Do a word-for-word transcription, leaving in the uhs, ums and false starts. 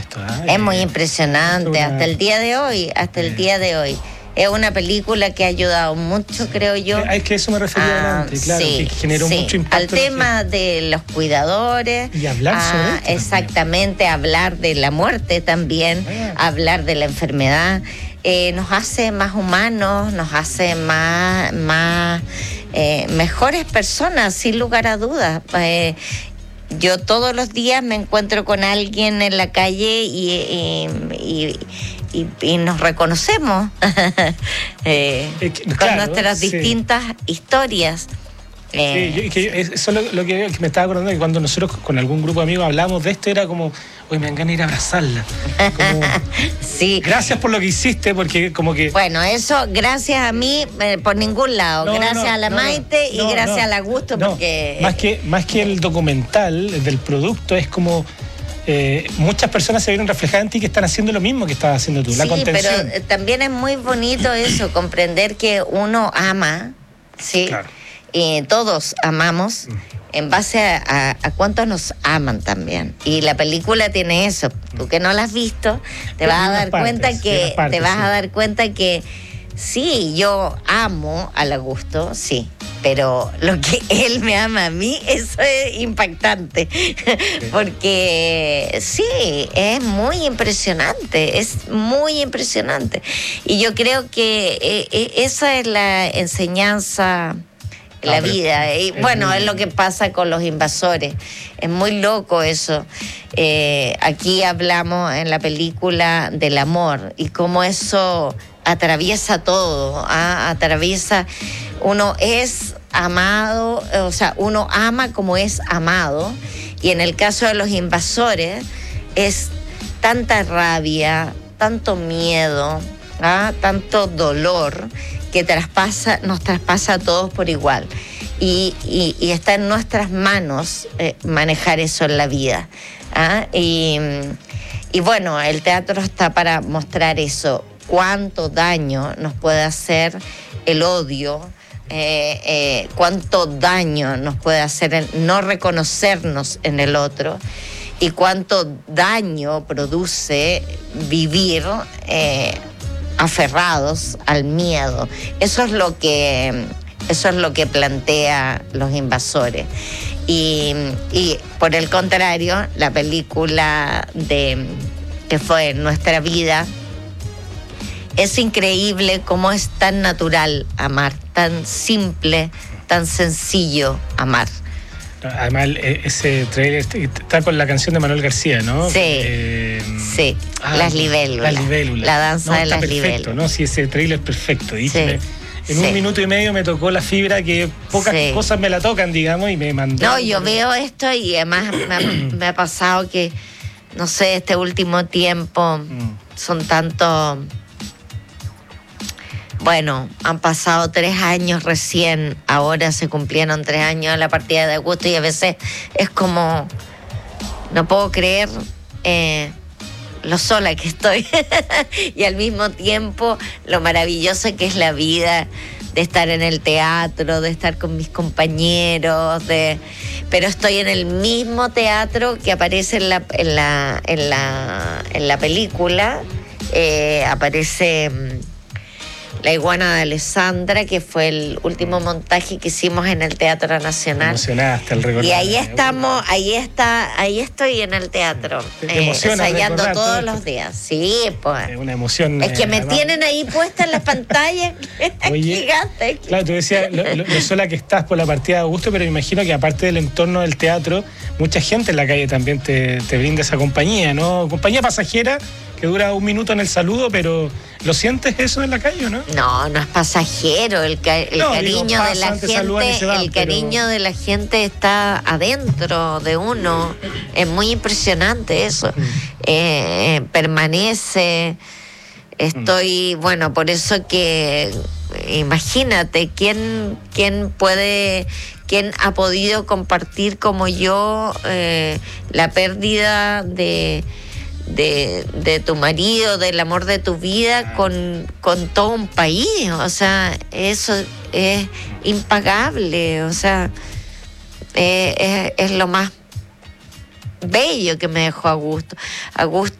visto. ¿eh? Es muy impresionante, una... hasta el día de hoy, hasta el día de hoy. Es una película que ha ayudado mucho, sí. creo yo. Es que eso me refería ah, antes, claro, sí, que generó sí. mucho impacto. Al tema de los cuidadores. Y hablar a, sobre esto. Exactamente, también. Hablar de la muerte también, ah. hablar de la enfermedad. Eh, nos hace más humanos, nos hace más, más eh, mejores personas, sin lugar a dudas. Eh, Yo todos los días me encuentro con alguien en la calle y, y, y, y, y nos reconocemos eh, eh, claro, con nuestras sí. distintas historias. Eh, sí, yo, que yo, eso es lo, lo que, que me estaba acordando, que cuando nosotros con algún grupo de amigos hablamos de esto, era como, oye, me dan ganas de ir a abrazarla. Como, sí. Gracias por lo que hiciste, porque como que... Bueno, eso gracias a mí, eh, por ningún lado. No, gracias no, a la no, Maite no, y gracias no, al Augusto, no, porque... Más que, más que el documental del producto, es como... Eh, muchas personas se vieron reflejadas en ti que están haciendo lo mismo que estás haciendo tú, sí, la contención. Pero eh, también es muy bonito eso, comprender que uno ama, ¿sí? Claro. Y todos amamos en base a, a, a cuántos nos aman también. Y la película tiene eso. Tú que no la has visto, te vas a dar partes, cuenta que partes, te vas sí. a dar cuenta que sí, yo amo al Augusto, sí. Pero lo que él me ama a mí, eso es impactante. Sí. Porque sí, es muy impresionante, es muy impresionante. Y yo creo que eh, esa es la enseñanza... la ah, vida. Y bueno, muy... es lo que pasa con los invasores. Es muy loco eso. Eh, aquí hablamos en la película del amor y cómo eso atraviesa todo. ¿ah? Atraviesa. Uno es amado, o sea, uno ama como es amado. Y en el caso de los invasores, es tanta rabia, tanto miedo, ¿ah? tanto dolor, que traspasa, nos traspasa a todos por igual. Y, y, y está en nuestras manos eh, manejar eso en la vida. ¿ah? Y, y bueno, el teatro está para mostrar eso, cuánto daño nos puede hacer el odio, eh, eh, cuánto daño nos puede hacer el no reconocernos en el otro y cuánto daño produce vivir eh, aferrados al miedo. Eso es lo que, eso es lo que plantea Los Invasores. Y, y por el contrario, la película de que fue Nuestra Vida, es increíble cómo es tan natural amar, tan simple, tan sencillo amar. Además, ese trailer está con la canción de Manuel García, ¿no? Sí, eh, sí. Ah, las libélulas. Las libélulas. La danza no, de las perfecto, libélulas. ¿no? Sí, ese trailer es perfecto. Y sí, me, en sí. un minuto y medio me tocó la fibra que pocas sí. cosas me la tocan, digamos, y me mandó. No, yo veo esto y además me ha, me ha pasado que, no sé, este último tiempo mm. son tantos... Bueno, han pasado tres años recién, ahora se cumplieron tres años de la partida de Augusto y a veces es como, no puedo creer eh, lo sola que estoy y al mismo tiempo lo maravilloso que es la vida de estar en el teatro, de estar con mis compañeros, de pero estoy en el mismo teatro que aparece en la, en la, en la, en la película, eh, aparece... La iguana de Alessandra, que fue el último montaje que hicimos en el Teatro Nacional. Emocionaste al recordar. Y ahí estamos, ahí está, ahí estoy en el teatro, ¿Te eh, ensayando todos los días. Sí, pues. Es una emoción. Es que me además. Tienen ahí puesta en la pantalla. Oye, gigante. Claro, tú decías lo, lo, lo sola que estás por la partida de Augusto, pero me imagino que aparte del entorno del teatro, mucha gente en la calle también te, te brinda esa compañía, ¿no? Compañía pasajera que dura un minuto en el saludo, pero ¿lo sientes eso en la calle o no? No, no es pasajero, el, ca el no, cariño digo, pasan, de la gente, van, el cariño pero... de la gente está adentro de uno, es muy impresionante eso, mm. eh, permanece, estoy, mm. bueno, por eso que imagínate, ¿quién, quién puede... ¿Quién ha podido compartir como yo eh, la pérdida de, de, de tu marido, del amor de tu vida con, con todo un país? O sea, eso es impagable, o sea, eh, es, es lo más bello que me dejó Augusto. Augusto